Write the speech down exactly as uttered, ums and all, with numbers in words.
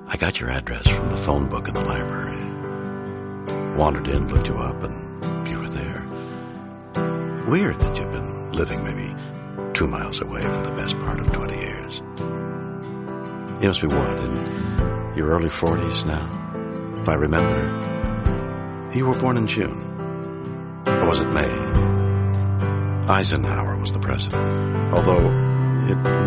I got your address from the phone book in the library. Wandered in, looked you up, and you were there. Weird that you've been living maybe two miles away for the best part of twenty years. You must be what, in your early forties now? If I remember, you were born in June. Or was it May? Eisenhower was the president, although it